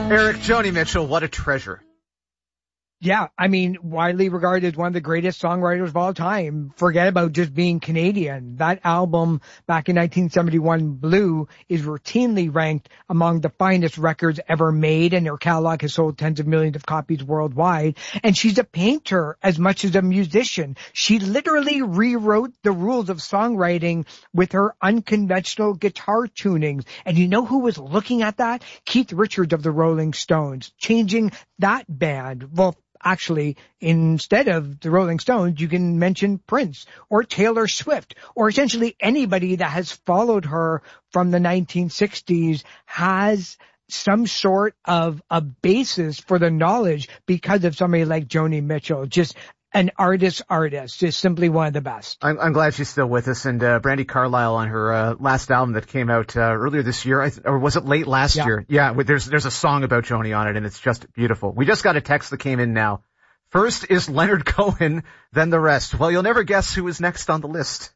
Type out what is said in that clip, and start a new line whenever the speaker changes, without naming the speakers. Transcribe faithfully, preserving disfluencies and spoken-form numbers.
Eric, Joni Mitchell, what a treasure.
Yeah, I mean, widely regarded as one of the greatest songwriters of all time. Forget about just being Canadian. That album back in nineteen seventy-one, Blue, is routinely ranked among the finest records ever made, and her catalog has sold tens of millions of copies worldwide. And she's a painter as much as a musician. She literally rewrote the rules of songwriting with her unconventional guitar tunings. And you know who was looking at that? Keith Richards of the Rolling Stones, changing that band. Well, actually, instead of the Rolling Stones, you can mention Prince or Taylor Swift, or essentially anybody that has followed her from the nineteen sixties has some sort of a basis for the knowledge because of somebody like Joni Mitchell. Just an artist artist, just simply one of the best.
I'm, I'm glad she's still with us. And uh, Brandi Carlile on her uh, last album that came out uh, earlier this year, I th- or was it late last
yeah.
year? Yeah, there's there's a song about Joni on it, and it's just beautiful. We just got a text that came in now. First is Leonard Cohen, then the rest. Well, you'll never guess who is next on the list.